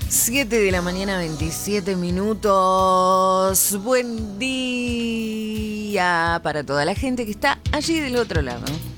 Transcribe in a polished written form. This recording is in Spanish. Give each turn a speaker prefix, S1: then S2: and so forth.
S1: 7 de la mañana, 27 minutos. Buen día para toda la gente que está allí del otro lado.